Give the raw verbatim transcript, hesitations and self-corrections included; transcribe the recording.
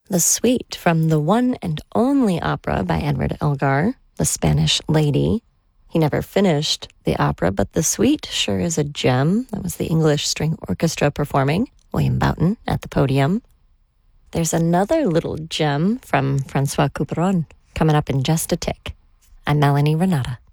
The suite from the one and only opera by Edward Elgar, The Spanish Lady. He never finished the opera, but the suite sure is a gem. That was the English String Orchestra performing, William Boughton at the podium. There's another little gem from Francois Couperin coming up in just a tick. I'm Melanie Renata.